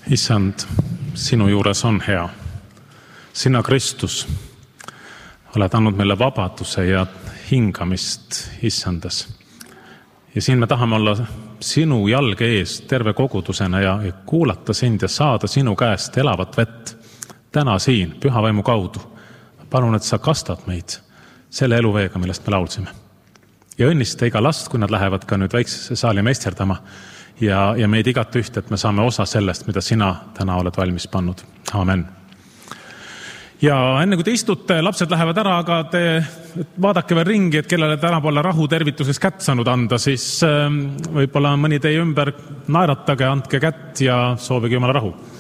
Issand, sinu juures on hea. Sina, Kristus, oled andnud meile vabaduse ja hingamist Issandas. Ja siin me tahame olla sinu jalge ees terve kogudusena ja kuulata sind ja saada sinu käest elavat vett. Täna siin, püha vaimu kaudu. Palun, et sa kastad meid selle eluveega, millest me laulsime. Ja õnnista iga last, kui nad lähevad ka nüüd väiksesse saali meisterdama ja meid igat üht, et me saame osa sellest, mida sina täna oled valmis pannud. Amen. Ja enne kui te istute, lapsed lähevad ära, aga te vaadake veel ringi, et kellele täna pole rahu tervituses kätt saanud anda, siis võib-olla mõni teie ümber naeratage, andke kätt ja soovige Jumala rahu.